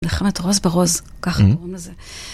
מלחמת רוז ברוז, ככה קוראים לזה.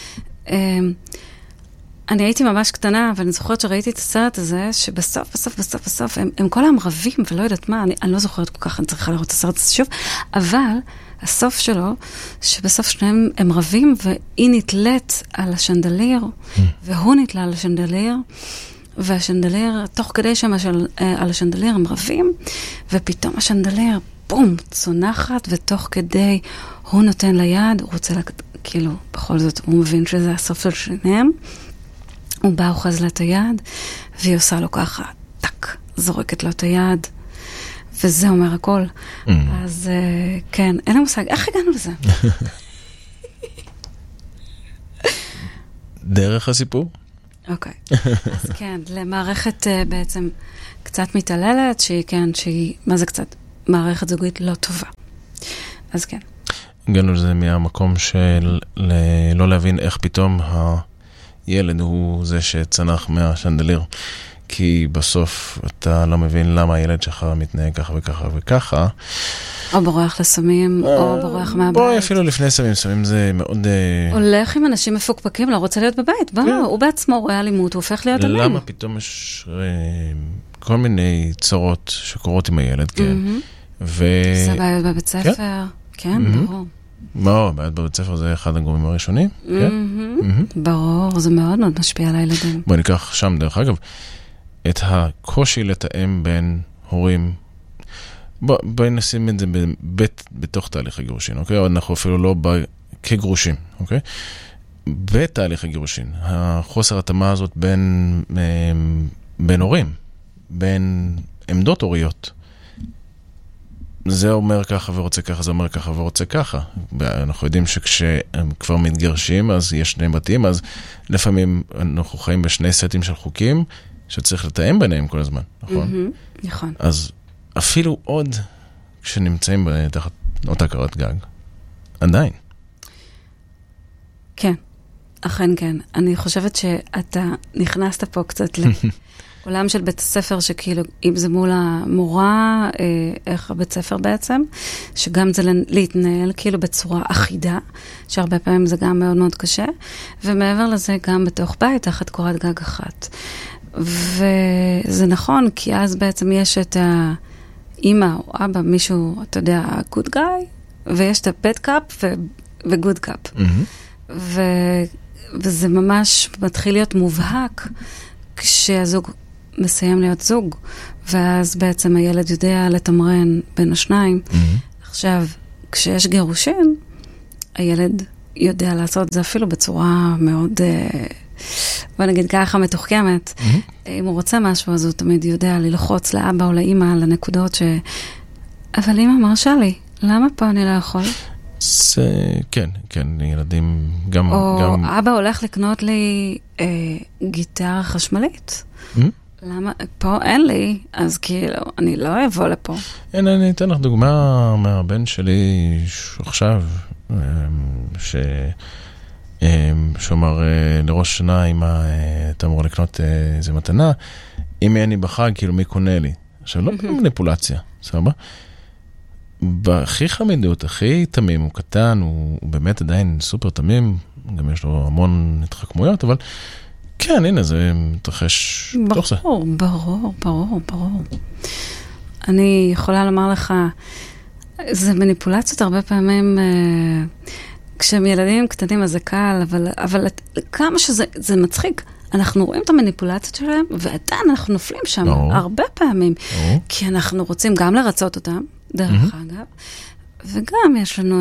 אני הייתי ממש קטנה, אבל אני זוכרת שראיתי את הסרט הזה, שבסוף, הם כל העם רבים, ולא יודעת מה, אני לא זוכרת כל כך, אני צריכה לראות את הסרט הזה שוב, אבל הסוף שלו, שבסוף שניהם הם רבים, והיא נתלית על השנדליר, והוא נתלה על השנדליר, והשנדליר, תוך כדי שם על השנדליר הם רבים, ופתאום השנדליר, בום, צונחת, ותוך כדי הוא נותן ליד, הוא רוצה, כאילו, בכל זאת, הוא מבין שזה הסוף של שניהם, הוא בא, הוא חז לה את היד, והיא עושה לו ככה, טק, זורקת לו את היד, וזה אומר הכל. אז כן, אין לי מושג, איך הגענו לזה? דרך הסיפור? אוקיי. אז כן, למערכת בעצם קצת מתעללת, שהיא, מה זה קצת? מערכת זוגית לא טובה. אז כן. הגענו לזה מהמקום של לא להבין איך פתאום הילד הוא זה שצנח מהשנדליר. כי בסוף אתה לא מבין למה הילד שלך מתנהג ככה וככה וככה. או בורח לסמים, או בורח מהבית. בואי, אפילו לפני סמים זה מאוד... הולך עם אנשים מפוקפקים, לא רוצה להיות בבית. בוא, הוא בעצמו רואה אלימות, הוא הופך להיות אלים. למה פתאום יש כל מיני צורות שקורות עם הילד, כן. זה בעיות בבית ספר, כן, ברור. לא, בעיות בבית ספר זה אחד הגורמים הראשונים, כן. ברור, זה מאוד מאוד משפיע על הילדים. בואי ניקח שם, דרך אגב, את הקושי לתאם בין הורים, בואי נשים את זה בתוך תהליך הגירושין, אוקיי? אנחנו אפילו לא כגרושים, אוקיי? בתהליך הגירושין, החוסר התאמה הזאת בין הורים, בין עמדות הוריות. זה אומר ככה ורוצה ככה, זה אומר ככה ורוצה ככה. אנחנו יודעים שכשהם כבר מתגרשים, אז יש שני בתים, אז לפעמים אנחנו חיים בשני סטים של חוקים, שצריך לתאם ביניהם כל הזמן, נכון? נכון. אז אפילו עוד כשנמצאים תחת אותה קורת גג, עדיין. כן, אכן כן. אני חושבת שאתה נכנסת פה קצת לעולם של בית הספר, שכאילו, אם זה מול המורה, איך הבית ספר בעצם, שגם זה להתנהל כאילו בצורה אחידה, שהרבה פעמים זה גם מאוד מאוד קשה, ומעבר לזה גם בתוך בית, תחת קורת גג אחת. וזה נכון, כי אז בעצם יש את האמא או אבא, מישהו, אתה יודע, good guy, ויש את ה-bad cup ו-good cup. וזה ממש מתחיל להיות מובהק כשהזוג מסיים להיות זוג, ואז בעצם הילד יודע לתמרן בין השניים. עכשיו, כשיש גירושין, הילד יודע לעשות זה אפילו בצורה מאוד... בוא נגיד ככה מתוחכמת. אם הוא רוצה משהו, אז הוא תמיד יודע ללחוץ לאבא או לאמא לנקודות אבל אמא מרשה לי, למה פה אני לא יכול? כן, ילדים גם... או אבא הולך לקנות לי גיטרה חשמלית. למה? פה אין לי, אז כאילו, אני לא אבוא לפה. אני אתן לך דוגמה מהבן שלי עכשיו, שאומר לראש שנה, אמא, אתה אמור לקנות איזה מתנה, אם אני בחג, כאילו מי קונה לי? עכשיו, לא מניפולציה, סבבה? בהכי חמידות, הכי תמים, הוא קטן, הוא באמת עדיין סופר תמים, גם יש לו המון התחכמויות, אבל כן, הנה, זה מתרחש תוך זה. ברור. אני יכולה לומר לך, זה מניפולציות הרבה פעמים... כשהם ילדים קטנים אז זה קל, אבל כמה שזה מצחיק, אנחנו רואים את המניפולציות שלהם, ועדיין אנחנו נופלים שם הרבה פעמים, כי אנחנו רוצים גם לרצות אותם, דרך אגב, וגם יש לנו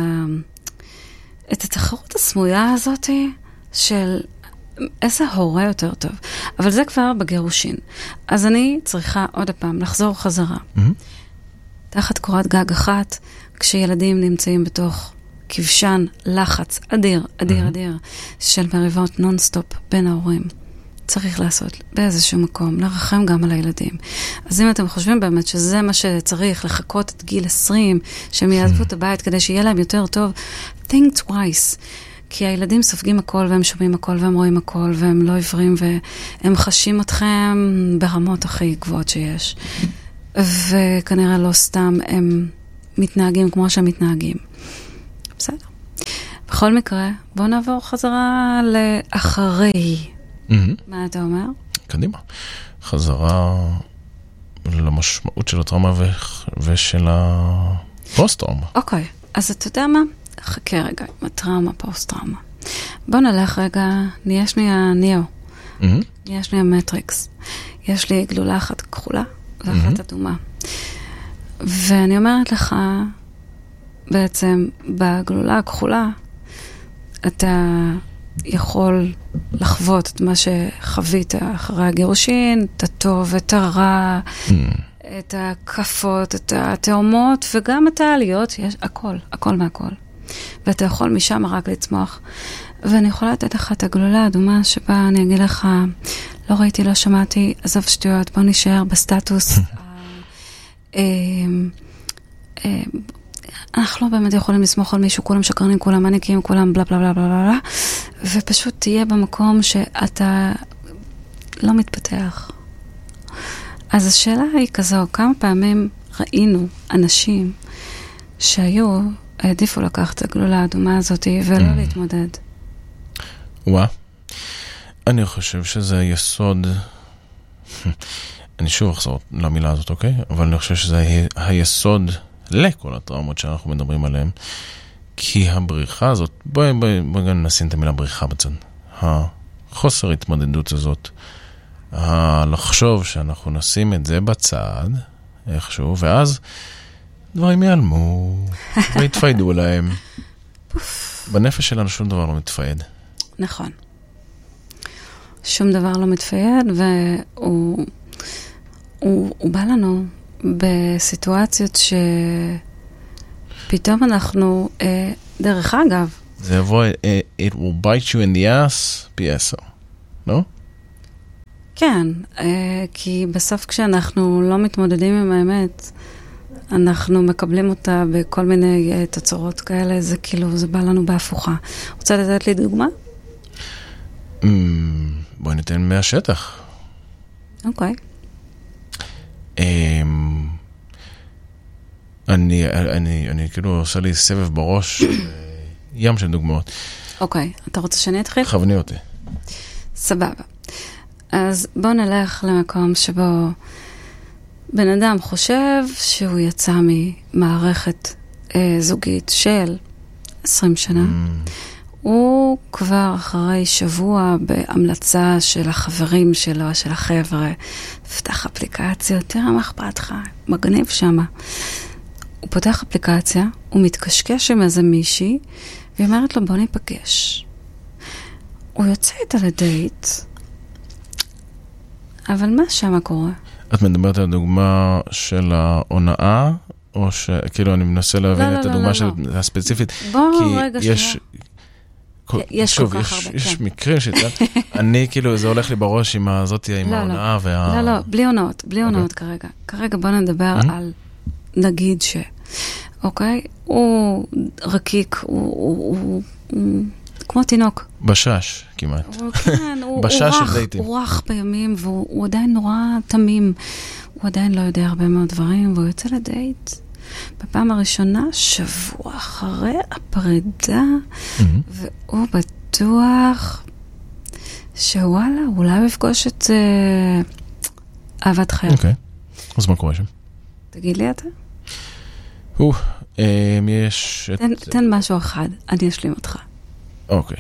את התחרות הסמויה הזאת של איזה הורה יותר טוב. אבל זה כבר בגירושין. אז אני צריכה עוד הפעם לחזור חזרה. תחת קורת גג אחת, כשילדים נמצאים בתוך כבשן, לחץ, אדיר, של מריבות נונסטופ בין ההורים. צריך לעשות באיזשהו מקום, לרחם גם על הילדים. אז אם אתם חושבים באמת שזה מה שצריך, לחכות את גיל 20, שהם יעזבו את הבית כדי שיהיה להם יותר טוב, think twice. כי הילדים סופגים הכל, והם שומעים הכל, והם רואים הכל, והם לא עיוורים, והם חשים אתכם ברמות הכי גבוהות שיש. וכנראה לא סתם הם מתנהגים כמו שהם מתנהגים. בסדר. בכל מקרה, בוא נעבור חזרה לאחרי. מה אתה אומר? קדימה. חזרה למשמעות של הטראומה ושל הפוסט-טראומה. אוקיי, אז אתה יודע מה? חכה רגע, הטראומה, פוסט-טראומה. בוא נלך רגע, נהיה שנייה ניאו. נהיה שנייה מטריקס. יש לי גלולה אחת כחולה ואחת אדומה. ואני אומרת לך, בעצם בגלולה הכחולה, אתה יכול לחוות את מה שחווית אחרי הגירושין, את הטוב, את הרע, את הכפות, את התאומות, וגם את העליות, יש הכל, הכל מהכל. ואתה יכול משם רק לצמוח. ואני יכולה לתת לך את הגלולה האדומה שבה אני אגיד לך, לא ראיתי, לא שמעתי, עזוב שטויות, בוא נשאר בסטטוס. אנחנו לא באמת יכולים לסמוך על מישהו, כולם שקרנים, כולם מניקים, כולם בלה בלה בלה בלה בלה, ופשוט תהיה במקום שאתה לא מתפתח. אז השאלה היא כזו, כמה פעמים ראינו אנשים שהיו, העדיפו לקחת את הגלולה האדומה הזאת ולא להתמודד. וואה. אני חושב שזה היסוד, אני שוב אחזור למילה הזאת, אוקיי? אבל אני חושב שזה היסוד לכל הטראומות שאנחנו מדברים עליהן, כי הבריחה הזאת, בואי גם נשים את המילה בריחה בצד. החוסר התמודדות הזאת, לחשוב שאנחנו נשים את זה בצד, איכשהו, ואז דברים ייעלמו, ויתפיידו להם. בנפש שלנו שום דבר לא מתפייד. נכון. שום דבר לא מתפייד, והוא בא לנו בסיטואציות שפתאום אנחנו, דרך אגב, זה יבוא, it will bite you in the ass, פי-10, לא? כן, כי בסוף כשאנחנו לא מתמודדים עם האמת, אנחנו מקבלים אותה בכל מיני תוצרות כאלה, זה כאילו, זה בא לנו בהפוכה. רוצה לתת לי דוגמה? בואי ניתן מהשטח. אוקיי. אני כאילו עושה לי סבב בראש, ים של דוגמאות. אוקיי, אתה רוצה שאני אתחיל? כווני אותי. סבבה. אז בוא נלך למקום שבו בן אדם חושב שהוא יצא ממערכת זוגית של 20 שנה. הוא כבר אחרי שבוע בהמלצה של החברים שלו, של החבר'ה, פתח אפליקציה, תראה מה אכפת לך, מגניב שמה. הוא פותח אפליקציה, הוא מתקשקש עם איזה מישהי, והיא אומרת לו בוא ניפגש. הוא יוצא איתה לדייט, אבל מה שמה קורה? את מדברת על דוגמה של ההונאה, או שכאילו אני מנסה להבין את הדוגמה של הספציפית, בוא רגע יש... יש כל כך הרבה, יש מקרים אני כאילו, זה הולך לי בראש עם הזאת, עם ההונאה וה... לא, בלי הונאות כרגע. כרגע בוא נדבר על נגיד ש... אוקיי? הוא רקיק, הוא כמו תינוק. בשש, כמעט. כן, הוא רך בימים, והוא עדיין נורא תמים. הוא עדיין לא יודע הרבה מאוד דברים, והוא יוצא לדייט. בפעם הראשונה, שבוע אחרי הפרידה, והוא בטוח שוואלה, אולי הוא יפגוש את אהבת חייו. אוקיי, אז מה קורה שם? תגיד לי אתה. יש... תן משהו אחד, אני אשלים אותך. אוקיי.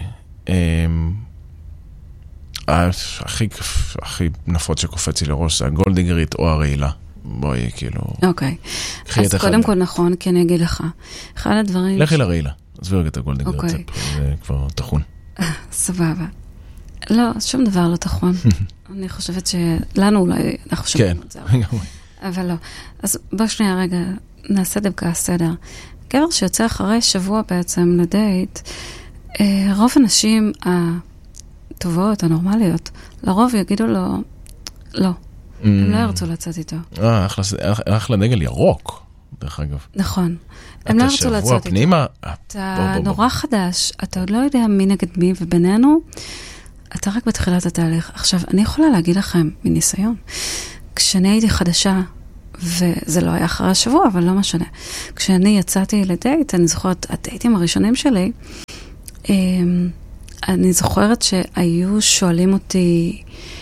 הכי נפוץ שקופץ לי לראש זה הגולדיגרית או הרעילה. בואי, כאילו... אוקיי. אז קודם כל נכון, כי אני אגיד לך. אחד הדברים... לכי לרעילה. עזבי רגע את הגולדיגרית. זה כבר תחון. סבבה. לא, שום דבר לא תחון. אני חושבת שלנו אולי... כן. אבל לא. אז בוא שנייה רגע, נעשה דווקא סדר. גבר שיוצא אחרי שבוע בעצם לדייט, רוב הנשים הטובות, הנורמליות, לרוב יגידו לו, לא. הם לא ירצו לצאת איתו. אחלה דגל ירוק, דרך אגב. נכון. הם לא ירצו לצאת איתו. אתה נורא חדש, אתה עוד לא יודע מי נגד מי, ובינינו, אתה רק בתחילת התהליך. עכשיו, אני יכולה להגיד לכם, מניסיון, כשאני הייתי חדשה, וזה לא היה אחרי השבוע, אבל לא משנה. כשאני יצאתי לדייט, אני זוכרת, הדייטים הראשונים שלי, אני זוכרת שהיו שואלים אותי,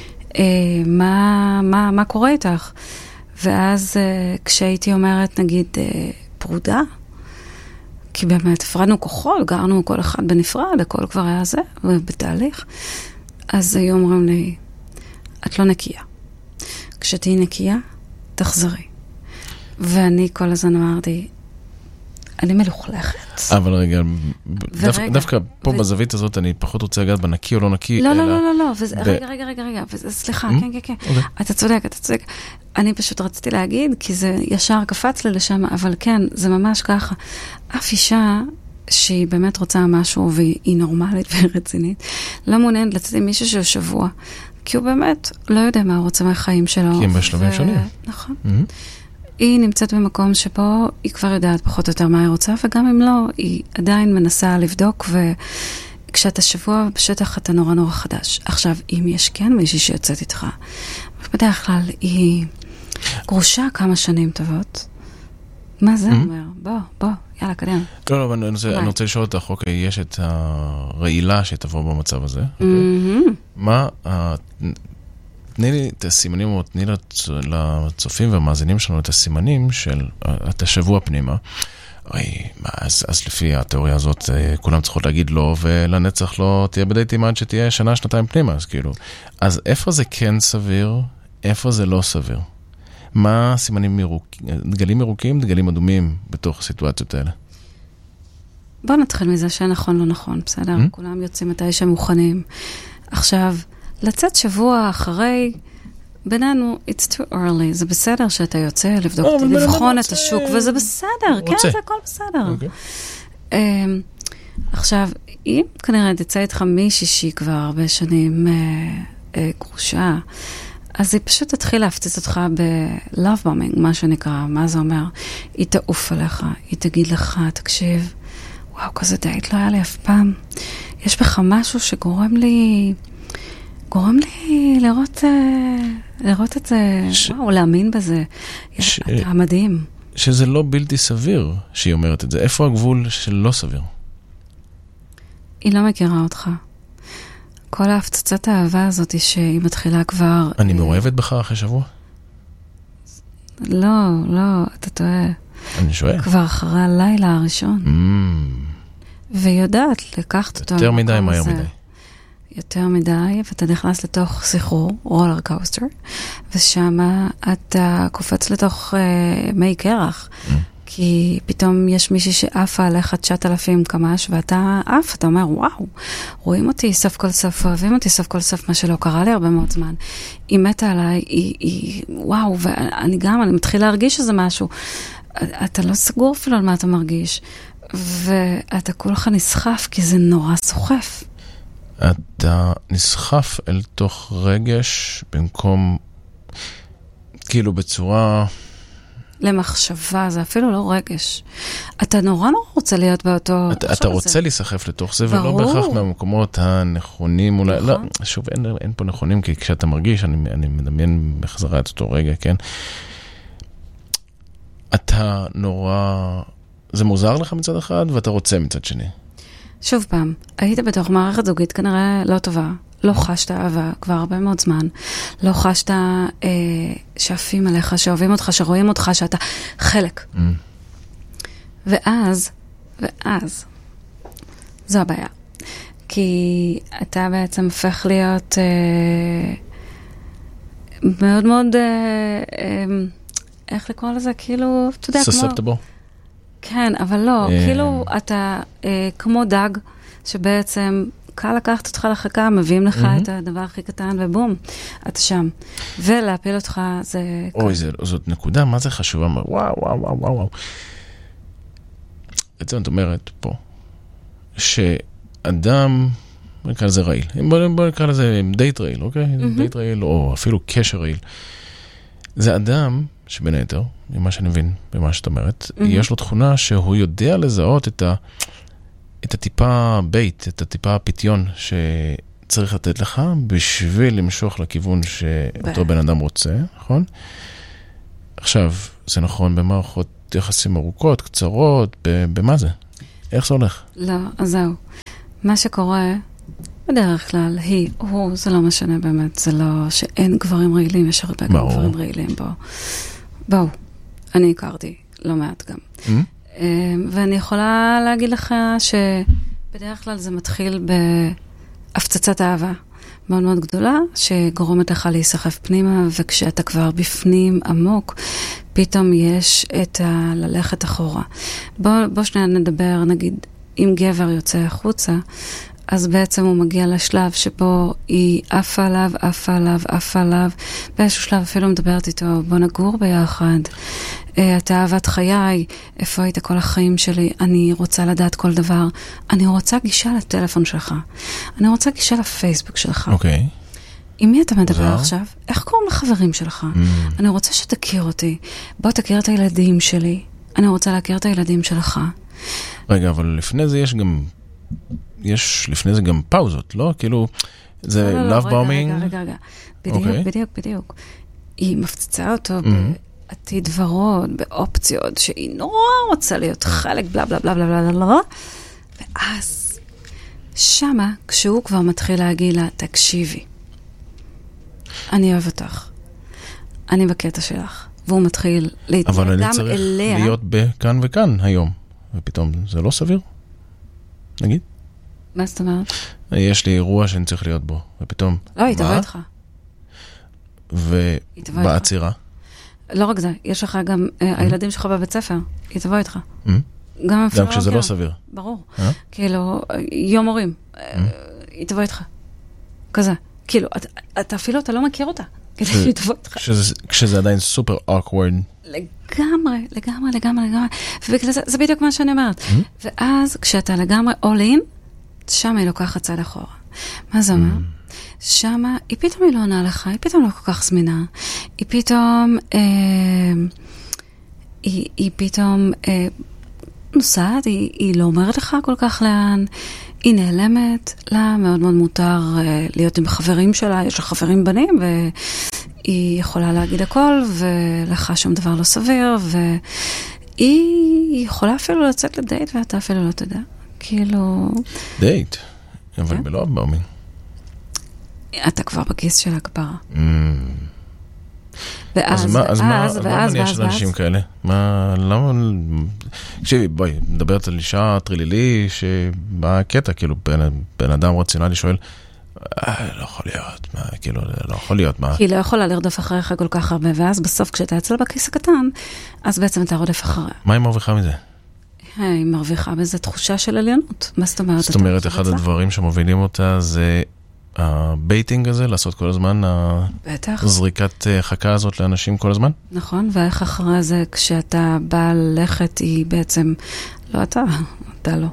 מה קורה איתך? ואז כשהייתי אומרת, נגיד, פרודה, כי באמת הפרדנו כוחות, גרנו כל אחד בנפרד, הכל כבר היה זה, ובתהליך. אז היו אומרים לי, את לא נקייה. כשתהי נקייה, תחזרי. ואני כל הזמן אמרתי, אני מלוכלכת. אבל רגע, דווקא פה בזווית הזאת אני פחות רוצה לגעת בנקי או לא נקי. לא, לא, לא, לא, רגע, סליחה, כן. אתה צודק. אני פשוט רציתי להגיד, כי זה ישר קפץ לי לשם, אבל כן, זה ממש ככה. אף אישה שהיא באמת רוצה משהו, והיא נורמלית ורצינית, לא מעוניינת לצאת עם מישהו שהוא שבוע, כי הוא באמת לא יודע מה הוא רוצה מהחיים שלו. כי הם בשלבים שונים. נכון. היא נמצאת במקום שבו היא כבר יודעת פחות או יותר מה היא רוצה, וגם אם לא, היא עדיין מנסה לבדוק, וכשאתה שבוע בשטח אתה נורא נורא חדש. עכשיו, אם יש כן מישהי שיוצאת איתך, בדרך כלל היא גרושה כמה שנים טובות. מה זה אומר? בוא, יאללה, קדם. לא, אבל אני רוצה לשאול אותך, אוקיי, יש את הרעילה שתבוא במצב הזה, מה, תני לי את הסימנים, או תני לצופים והמאזינים שלנו את הסימנים של את השבוע פנימה. אז לפי התיאוריה הזאת, כולם צריכות להגיד לא, ולנצח לא תהיה בדייטים עד שתהיה שנה, שנתיים פנימה, אז כאילו. אז איפה זה כן סביר? איפה זה לא סביר? מה הסימנים דגלים ירוקים, דגלים אדומים בתוך הסיטואציות האלה? בוא נתחיל מזה שנכון לא נכון, בסדר? כולם יוצאים מתי שהם מוכנים. עכשיו, לצאת שבוע אחרי, בינינו, it's too early. זה בסדר שאתה יוצא לבדוק, לבחון את השוק, וזה בסדר, כן, זה הכל בסדר. עכשיו, אם כנראה תצא איתך מישהי שהיא כבר הרבה שנים גרושה, אז היא פשוט תתחיל להפציץ אותך ב-love bombing, מה שנקרא, מה זה אומר? היא תעוף עליך, היא תגיד לך, תקשיב, וואו, כזה דייט לא היה לי אף פעם. יש בך משהו שגורם לי לראות את זה, וואו, להאמין בזה. אתה מדהים. שזה לא בלתי סביר שהיא אומרת את זה. איפה הגבול של לא סביר? היא לא מכירה אותך. כל ההפצצת האהבה הזאת שהיא מתחילה כבר... אני מאוהבת בך אחרי שבוע? לא, אתה טועה. אני שואל. כבר אחרי הלילה הראשון. ויודעת לקחת אותו... יותר מדי, מהר מדי. יותר מדי, ואתה נכנס לתוך סחרור, רולר קוסטר, ושם אתה קופץ לתוך מי קרח. כי פתאום יש מישהי שעפה עליך 9,000 קמ"ש, ואתה עף, אתה אומר, וואו, רואים אותי סוף כל סוף, אוהבים אותי סוף כל סוף, מה שלא קרה לי הרבה מאוד זמן. היא מתה עליי, וואו, ואני מתחיל להרגיש שזה משהו. אתה לא סגור אפילו על מה אתה מרגיש, ואתה כולך נסחף, כי זה נורא סוחף. אתה נסחף אל תוך רגש, במקום, כאילו בצורה... למחשבה, זה אפילו לא רגש. אתה נורא רוצה להיות באותו... אתה רוצה להיסחף לתוך זה, ולא בהכרח מהמקומות הנכונים, אולי, לא, שוב, אין פה נכונים, כי כשאתה מרגיש, אני מדמיין בחזרה את אותו רגע, כן? אתה נורא... זה מוזר לך מצד אחד, ואתה רוצה מצד שני. שוב פעם, היית בתוך מערכת זוגית כנראה לא טובה. לא חשת אהבה כבר הרבה מאוד זמן. לא חשת שעפים עליך, שאוהבים אותך, שרואים אותך, שאתה חלק. ואז, זו הבעיה. כי אתה בעצם הופך להיות מאוד מאוד, איך לקרוא לזה? כאילו, אתה יודע, susceptible. כן, אבל לא. כאילו אתה כמו דג, שבעצם... קל לקחת אותך לחכה, מביאים לך את הדבר הכי קטן, ובום, אתה שם. ולהפיל אותך זה... אוי, זאת נקודה, מה זה חשובה? וואו. את זה את אומרת פה, שאדם, בוא נקרא לזה רעיל, בוא נקרא לזה דייט רעיל, אוקיי? דייט רעיל, או אפילו קשר רעיל. זה אדם, שבין היתר, ממה שאני מבין, במה שאת אומרת, יש לו תכונה שהוא יודע לזהות את הטיפה בית, את הטיפה פיתיון שצריך לתת לך בשביל למשוך לכיוון שאותו בן אדם רוצה, נכון? עכשיו, זה נכון במערכות יחסים ארוכות, קצרות, במה זה? איך זה הולך? לא, אז זהו. מה שקורה בדרך כלל זה לא משנה באמת, זה לא שאין גברים רעילים, יש הרבה גם גברים רעילים, בואו, אני הכרתי לא מעט גם. ואני יכולה להגיד לך שבדרך כלל זה מתחיל בהפצצת אהבה מאוד מאוד גדולה, שגורמת לך להיסחף פנימה, וכשאתה כבר בפנים עמוק, פתאום יש את ללכת אחורה. בוא שנייה נדבר, נגיד, אם גבר יוצא החוצה, אז בעצם הוא מגיע לשלב שבו היא עפה עליו, באיזשהו שלב אפילו מדברת איתו, בוא נגור ביחד, אתה אהבת חיי, איפה היית כל החיים שלי, אני רוצה לדעת כל דבר, אני רוצה גישה לטלפון שלך, אני רוצה גישה לפייסבוק שלך. אוקיי. עם מי אתה מדבר עכשיו? איך קוראים לחברים שלך? אני רוצה שתכיר אותי, בוא תכיר את הילדים שלי, אני רוצה להכיר את הילדים שלך. רגע, אבל לפני זה יש לפני זה גם פאוזות, לא? כאילו, זה love bombing. רגע. בדיוק. היא מפציצה אותו בעתיד ורוד, באופציות, שהיא נורא רוצה להיות חלק, בלה בלה בלה בלה בלה, ואז, שמה, כשהוא כבר מתחיל להגיד לה, תקשיבי, אני אוהב אותך, אני בקטע שלך, והוא מתחיל להתנהג גם אליה. אבל אני צריך להיות בכאן וכאן היום, ופתאום זה לא סביר, נגיד? מה זאת אומרת? יש לי אירוע שאני צריך להיות בו, ופתאום... לא, היא תבוא איתך. ובעצירה? לא רק זה, יש לך גם הילדים שלך בבית ספר, היא תבוא איתך. גם כשזה לא סביר. ברור. כאילו, יום הורים, היא תבוא איתך. כזה. כאילו, אתה אפילו אתה לא מכיר אותה. כדי שהיא תבוא איתך. כשזה עדיין סופר awkward. לגמרי. ובגלל זה בדיוק מה שאני אומרת. ואז, כשאתה לגמרי all in, שם היא לוקחת צד אחורה. מה זה אומר? שמה, היא פתאום היא לא עונה לך, היא פתאום לא כל כך זמינה, היא פתאום, היא פתאום נוסעת, היא לא אומרת לך כל כך לאן, היא נעלמת לה, מאוד מאוד מותר להיות עם חברים שלה, יש לה חברים בנים, והיא יכולה להגיד הכל, ולך שום דבר לא סביר, והיא יכולה אפילו לצאת לדייט, ואתה אפילו לא תדע. כאילו... דייט, אבל בלא הבאומין. אתה כבר בכיס של הכפרה. אז מה מניע של אנשים כאלה? למה... תקשיבי, בואי, מדברת על אישה טרילילי, שמה הקטע, כאילו, בן אדם רציונלי שואל, לא יכול להיות, כאילו, לא יכול להיות, מה? כי היא לא יכולה לרדוף אחריך כל כך הרבה, ואז בסוף כשאתה יצא בכיס הקטן, אז בעצם אתה רודף אחריה. מה היא מרוויחה מזה? היא מרוויחה בזה תחושה של עליונות. מה זאת אומרת? זאת אומרת, אחד הדברים שמובילים אותה זה הבייטינג הזה, לעשות כל הזמן, הזריקת חכה הזאת לאנשים כל הזמן? נכון, ואיך אחרי זה, כשאתה בא ללכת, היא בעצם, לא אתה לא.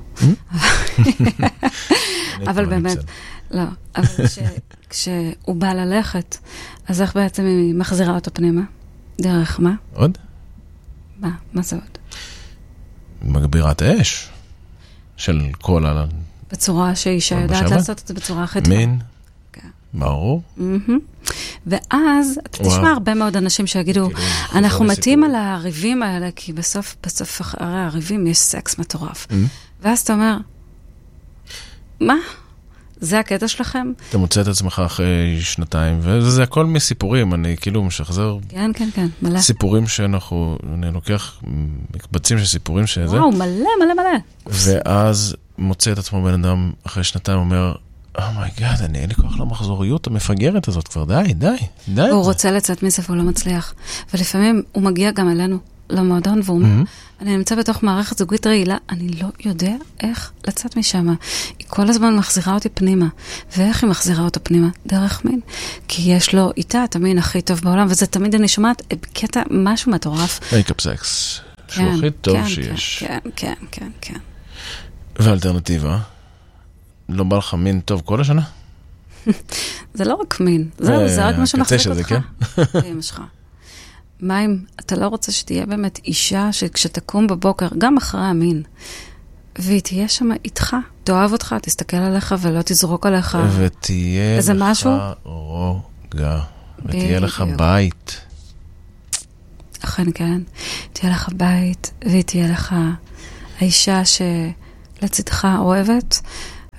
אבל באמת, לא, אבל כשהוא בא ללכת, אז איך בעצם היא מחזירה אותו פנימה? דרך מה? עוד? מה זה עוד? מגבירת האש של כל בצורה שאישה יודעת לעשות את זה בצורה הכי טובה. מין, ברור. ואז אתה תשמע הרבה מאוד אנשים שיגידו, אנחנו מתים על הריבים האלה, כי בסוף הרי הריבים יש סקס מטורף. ואז אתה אומר, מה? זה הקטע שלכם? אתה מוצא את עצמך אחרי שנתיים, וזה הכל מסיפורים, אני כאילו משחזר... כן, מלא. סיפורים אני לוקח מקבצים של סיפורים שזה... וואו, מלא. ואז מוצא את עצמו בן אדם אחרי שנתיים, אומר, אומייגאד, אין לי כוח למחזוריות המפגרת הזאת כבר, די. הוא רוצה לצאת מזה והוא לא מצליח. ולפעמים הוא מגיע גם אלינו, למועדון, והוא אומר, אני נמצא בתוך מערכת זוגית רעילה, אני לא יודע איך לצאת משם. היא כל הזמן מחזירה אותי פנימה. ואיך היא מחזירה אותה פנימה? דרך מין. כי יש לו איתה את המין הכי טוב בעולם, וזה תמיד אני שומעת בקטע משהו מטורף. מייקאפ סקס. שהוא הכי טוב שיש. כן. ואלטרנטיבה? לא בא לך מין טוב כל השנה? זה לא רק מין. זה רק מה שמחזיק אותך. כן? אמא שלך. מה אם אתה לא רוצה שתהיה באמת אישה שכשתקום בבוקר, גם אחרי המין, והיא תהיה שם איתך, תאהב אותך, תסתכל עליך ולא תזרוק עליך. ותהיה לך רוגע, ותהיה לך בית. אכן כן, תהיה לך בית, והיא תהיה לך האישה שלצדך אוהבת,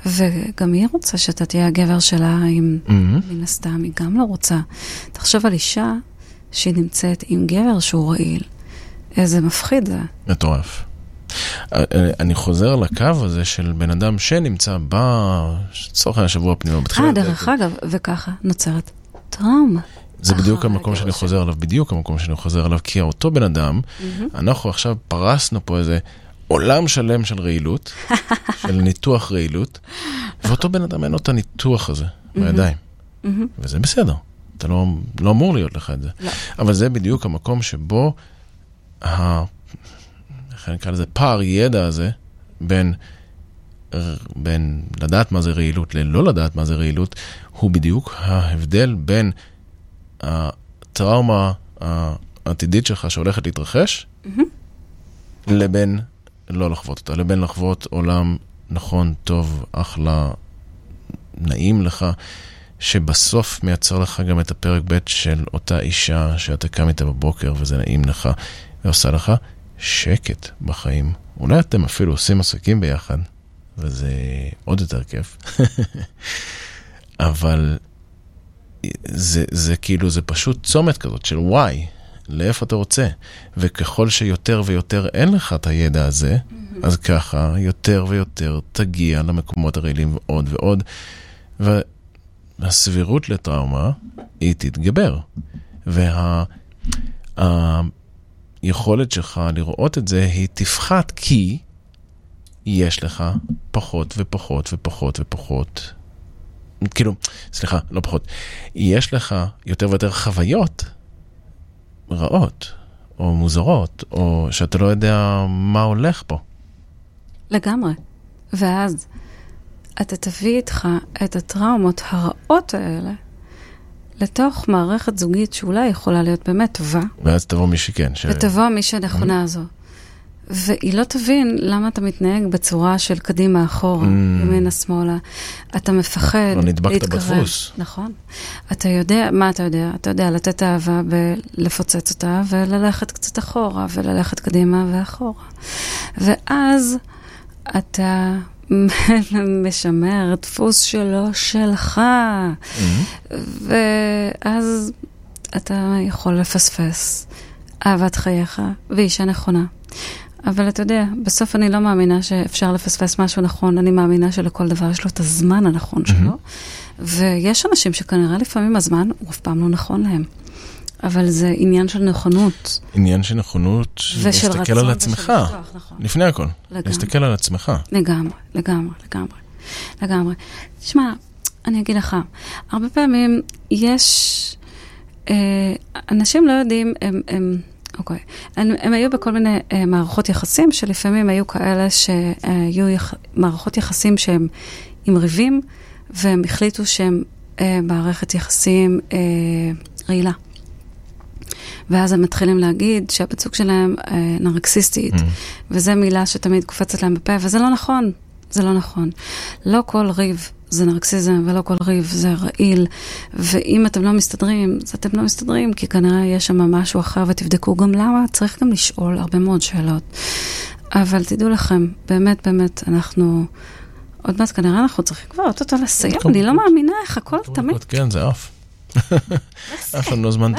וגם היא רוצה שאתה תהיה הגבר שלה, אם מן הסתם היא גם לא רוצה. תחשוב על אישה שהיא נמצאת עם גבר שהוא רעיל. איזה מפחיד זה. מטורף. אני חוזר לקו הזה של בן אדם שנמצא בצורך השבוע פנימה. דרך אגב, וככה נוצרת טראומה. זה בדיוק המקום שאני חוזר עליו, בדיוק המקום שאני חוזר עליו, כי אותו בן אדם, אנחנו עכשיו פרסנו פה איזה עולם שלם של רעילות, של ניתוח רעילות, ואותו בן אדם אין לו את הניתוח הזה בידיים. וזה בסדר. אתה לא אמור להיות לך את זה. אבל זה בדיוק המקום שבו איך אני אקרא לזה, פער ידע הזה, בין לדעת מה זה רעילות ללא לדעת מה זה רעילות, הוא בדיוק ההבדל בין הטראומה העתידית שלך שהולכת להתרחש, לבין לא לחוות אותה, לבין לחוות עולם נכון, טוב, אחלה, נעים לך, שבסוף מייצר לך גם את הפרק ב' של אותה אישה שאתה קם איתה בבוקר וזה נעים לך, ועושה לך שקט בחיים. אולי אתם אפילו עושים עסקים ביחד, וזה עוד יותר כיף. אבל זה כאילו, זה פשוט צומת כזאת של וואי, לאיפה אתה רוצה. וככל שיותר ויותר אין לך את הידע הזה, אז ככה יותר ויותר תגיע למקומות הרעילים ועוד ועוד. והסבירות לטראומה היא תתגבר. היכולת שלך לראות את זה היא תפחת, כי יש לך פחות ופחות ופחות ופחות, כאילו, סליחה, לא פחות, יש לך יותר ויותר חוויות רעות או מוזרות, או שאתה לא יודע מה הולך פה. לגמרי. ואז אתה תביא איתך את הטראומות הרעות האלה לתוך מערכת זוגית שאולי יכולה להיות באמת טובה. ואז תבוא מי שכן. ותבוא מי שנכונה הזו. והיא לא תבין למה אתה מתנהג בצורה של קדימה אחורה, ימינה שמאלה. אתה מפחד לא נדבקת בדפוס. נכון. אתה יודע, מה אתה יודע? אתה יודע לתת אהבה ולפוצץ אותה, וללכת קצת אחורה, וללכת קדימה ואחורה. ואז אתה משמר דפוס שלו שלך. ואז אתה יכול לפספס אהבת חייך ואישה נכונה. אבל אתה יודע, בסוף אני לא מאמינה שאפשר לפספס משהו נכון, אני מאמינה שלכל דבר יש לו את הזמן הנכון שלו, ויש אנשים שכנראה לפעמים הזמן הוא אף פעם לא נכון להם. אבל זה עניין של נכונות. עניין של נכונות, להסתכל על עצמך. לפני הכל. להסתכל על עצמך. לגמרי, לגמרי, לגמרי. לגמרי. תשמע, אני אגיד לך, הרבה פעמים יש, אנשים לא יודעים, אוקיי. הם היו בכל מיני מערכות יחסים, שלפעמים היו כאלה שהיו מערכות יחסים שהם עם ריבים, והם החליטו שהם מערכת יחסים רעילה. ואז הם מתחילים להגיד שהבצוג שלהם נרקסיסטית, וזו מילה שתמיד קופצת להם בפה, וזה לא נכון. זה לא נכון. לא כל ריב זה נרקסיזם, ולא כל ריב זה רעיל, ואם אתם לא מסתדרים, אז אתם לא מסתדרים, כי כנראה יש שם משהו אחר, ותבדקו גם למה, צריך גם לשאול הרבה מאוד שאלות. אבל תדעו לכם, באמת, באמת, אנחנו, עוד מעט כנראה אנחנו צריכים כבר אותו לסיים, אני לא מאמינה איך הכל תמיד. כן, זה אף. אף לנו זמן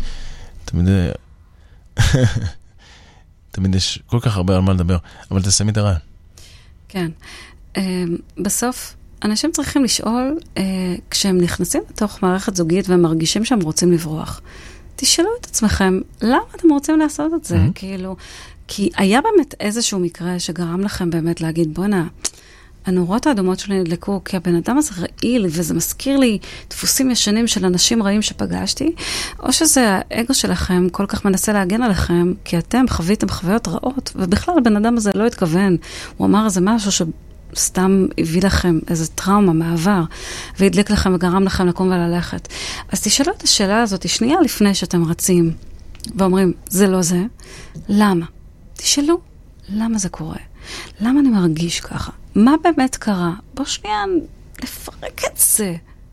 תמיד יש כל כך הרבה על מה לדבר, אבל תסיימי את הרעיון. כן. בסוף, אנשים צריכים לשאול, כשהם נכנסים לתוך מערכת זוגית והם מרגישים שהם רוצים לברוח, תשאלו את עצמכם, למה אתם רוצים לעשות את זה? כאילו, כי היה באמת איזשהו מקרה שגרם לכם באמת להגיד, בוא'נה, הנורות האדומות שלי נדלקו, כי הבן אדם הזה רעיל, וזה מזכיר לי דפוסים ישנים של אנשים רעים שפגשתי, או שזה האגו שלכם כל כך מנסה להגן עליכם, כי אתם חוויתם חוויות רעות, ובכלל הבן אדם הזה לא התכוון, הוא אמר איזה משהו סתם הביא לכם איזו טראומה מעבר, והדליק לכם וגרם לכם לקום וללכת. אז תשאלו את השאלה הזאת שנייה לפני שאתם רצים, ואומרים, זה לא זה. למה? תשאלו, למה זה קורה? למה אני מרגיש ככה? מה באמת קרה? בוא שנייה לפרק את זה.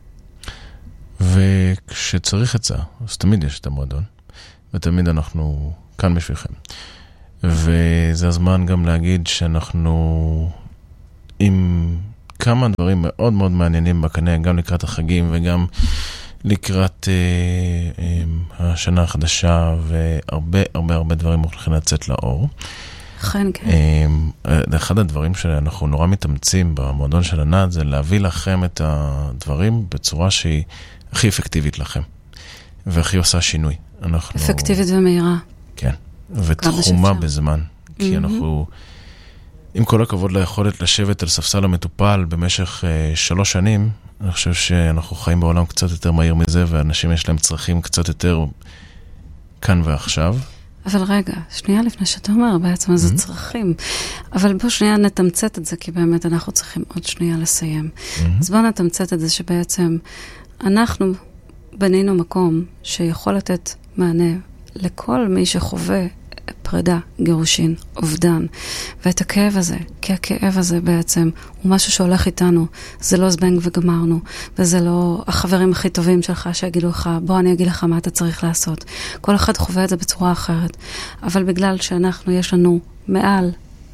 וכשצריך את זה, אז תמיד יש את המועדון, ותמיד אנחנו כאן בשבילכם. וזה הזמן גם להגיד שאנחנו, אם כמה דברים מאוד מאוד מעניינים בקנה, גם לקראת החגים וגם לקראת השנה החדשה, והרבה הרבה הרבה דברים הולכים לצאת לאור. כן, כן. אחד הדברים שאנחנו נורא מתאמצים במועדון של ענת, זה להביא לכם את הדברים בצורה שהיא הכי אפקטיבית לכם, והכי עושה שינוי. אפקטיבית ומהירה. כן, ותחומה בזמן. כי אנחנו, עם כל הכבוד ליכולת לשבת על ספסל המטופל במשך 3 שנים, אני חושב שאנחנו חיים בעולם קצת יותר מהיר מזה, ואנשים יש להם צרכים קצת יותר כאן ועכשיו. אבל רגע, שנייה לפני שאתה אומר, בעצם זה צרכים. אבל בוא שנייה נתמצת את זה, כי באמת אנחנו צריכים עוד שנייה לסיים. אז בוא נתמצת את זה שבעצם אנחנו בנינו מקום שיכול לתת מענה לכל מי שחווה פרידה, גירושין, אובדן, ואת הכאב הזה, כי הכאב הזה בעצם הוא משהו שהולך איתנו, זה לא זבנג וגמרנו, וזה לא החברים הכי טובים שלך שיגידו לך, בוא אני אגיד לך מה אתה צריך לעשות. כל אחד חווה את זה בצורה אחרת, אבל בגלל שאנחנו, יש לנו מעל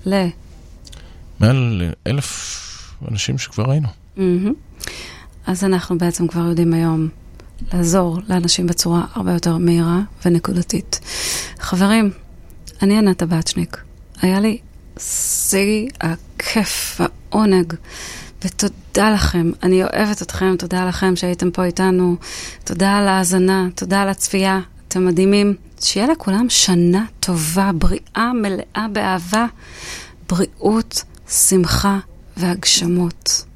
1,000 אנשים שכבר ראינו. אז אנחנו בעצם כבר יודעים היום לעזור לאנשים בצורה הרבה יותר מהירה ונקודתית. חברים, אני ענת הבצ'ניק. היה לי שיא הכיף והעונג, ותודה לכם. אני אוהבת אתכם, תודה לכם שהייתם פה איתנו. תודה על ההאזנה, תודה על הצפייה. אתם מדהימים. שיהיה לכולם שנה טובה, בריאה, מלאה באהבה, בריאות, שמחה והגשמות.